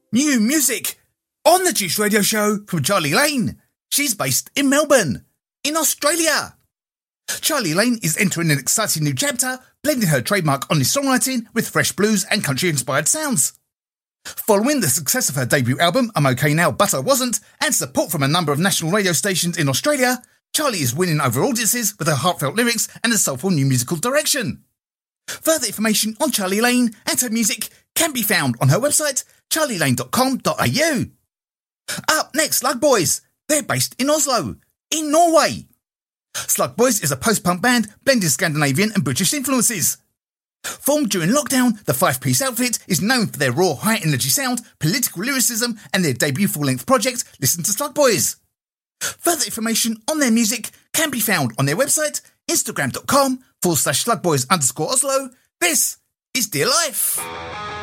New music on the Juice Radio Show from Charlie Lane. She's based in Melbourne, in Australia. Charlie Lane is entering an exciting new chapter, blending her trademark honest songwriting with fresh blues and country-inspired sounds. Following the success of her debut album, I'm OK Now But I Wasn't, and support from a number of national radio stations in Australia, Charlie is winning over audiences with her heartfelt lyrics and a soulful new musical direction. Further information on Charlie Lane and her music can be found on her website, charlielane.com.au. Up next, Slug Boys. They're based in Oslo, in Norway. Slug Boys is a post-punk band blending Scandinavian and British influences. Formed during lockdown, the five-piece outfit is known for their raw, high-energy sound, political lyricism, and their debut full-length project, Listen to Slug Boys. Further information on their music can be found on their website, instagram.com/slugboys_Oslo. This is Dear Life.